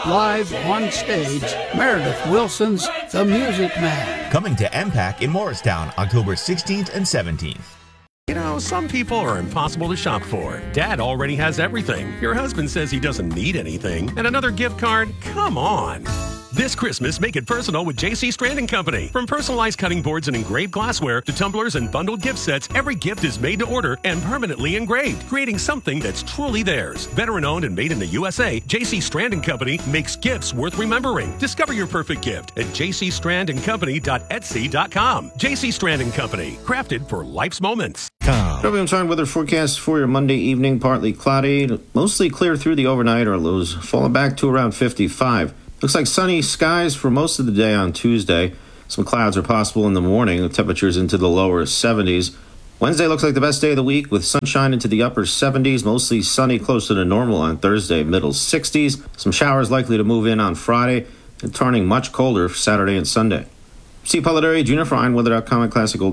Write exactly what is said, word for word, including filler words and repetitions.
live on stage, Meredith Wilson's The Music Man. Coming to M PAC in Morristown, October sixteenth and seventeenth. You know, some people are impossible to shop for. Dad already has everything. Your husband says he doesn't need anything. And another gift card? Come on. This Christmas, make it personal with J C Strand and Company. From personalized cutting boards and engraved glassware to tumblers and bundled gift sets, every gift is made to order and permanently engraved, creating something that's truly theirs. Veteran-owned and made in the U S A, J C Strand and Company makes gifts worth remembering. Discover your perfect gift at j c strand and company dot etsy dot com. J C Strand and Company, crafted for life's moments. W M Time weather forecast for your Monday evening, partly cloudy, mostly clear through the overnight, or lows falling back to around fifty-five. Looks like sunny skies for most of the day on Tuesday. Some clouds are possible in the morning, with temperatures into the lower seventies. Wednesday looks like the best day of the week, with sunshine into the upper seventies, mostly sunny closer to normal on Thursday, middle sixties. Some showers likely to move in on Friday, and turning much colder for Saturday and Sunday. See Polidori Junior for iron weather dot com and Classic Gold.